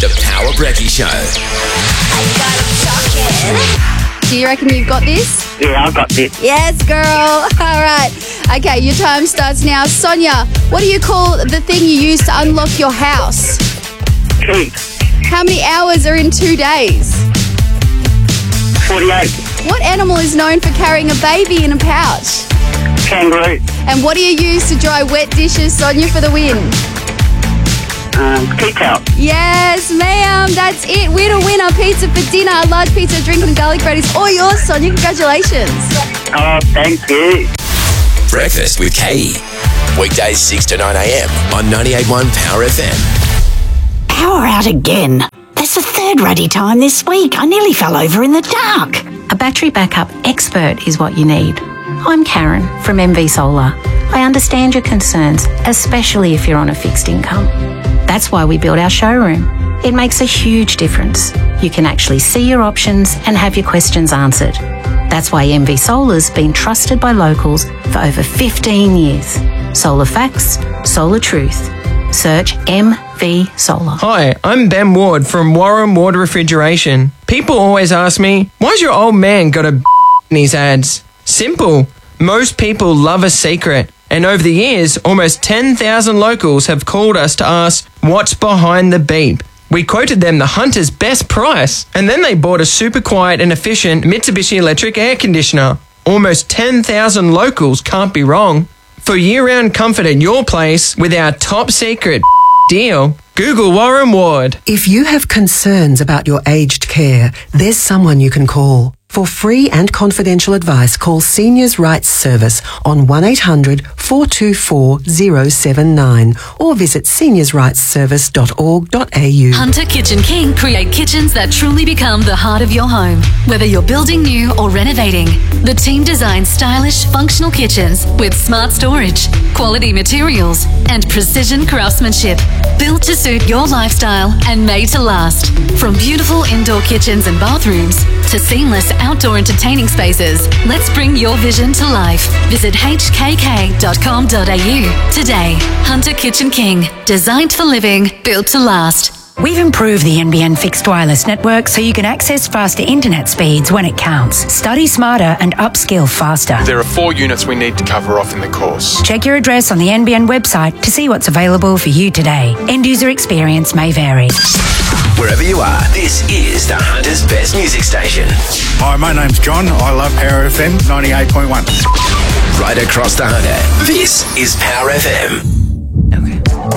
The Power Brekkie Show. Do you reckon you've got this? Yeah, I've got this. Yes, girl. All right. Okay, your time starts now. Sonia, what do you call the thing you use to unlock your house? Key. How many hours are in 2 days? 48. What animal is known for carrying a baby in a pouch? Kangaroo. And what do you use to dry wet dishes, Sonia, for the win? Tea towel. Yes, ma'am. That's it. Winner. Pizza for dinner. Large pizza, drink and garlic bread is all yours, Sonia. Congratulations. Oh, thank you. Breakfast with Katie. Weekdays 6 to 9 a.m. on 98.1 Power FM. Power out again. There's a third ruddy time this week. I nearly fell over in the dark. A battery backup expert is what you need. I'm Karen from MV Solar. I understand your concerns, especially if you're on a fixed income. That's why we built our showroom. It makes a huge difference. You can actually see your options and have your questions answered. That's why MV Solar's been trusted by locals for over 15 years. Solar facts, solar truth. Search MV Solar. Hi, I'm Ben Ward from Warren Ward Refrigeration. People always ask me, why's your old man got a in his ads? Simple. Most people love a secret. And over the years, almost 10,000 locals have called us to ask, what's behind the beep? We quoted them the Hunter's best price, and then they bought a super quiet and efficient Mitsubishi electric air conditioner. Almost 10,000 locals can't be wrong. For year-round comfort at your place with our top secret deal, Google Warren Ward. If you have concerns about your aged care, there's someone you can call. For free and confidential advice, call Seniors' Rights Service on 1-800-424-079 or visit seniorsrightsservice.org.au. Hunter Kitchen King create kitchens that truly become the heart of your home. Whether you're building new or renovating, the team designs stylish, functional kitchens with smart storage, quality materials, and precision craftsmanship. Built to suit your lifestyle and made to last. From beautiful indoor kitchens and bathrooms to seamless outdoor entertaining spaces, let's bring your vision to life. Visit hkk.com.au today. Hunter Kitchen King, designed for living, built to last. We've improved the NBN fixed wireless network so you can access faster internet speeds when it counts. Study smarter and upskill faster. There are 4 units we need to cover off in the course. Check your address on the NBN website to see what's available for you today. End user experience may vary. Wherever you are, this is the Hunter's best music station. Hi, my name's John. I love Power FM 98.1. Right across the Hunter, this is Power FM.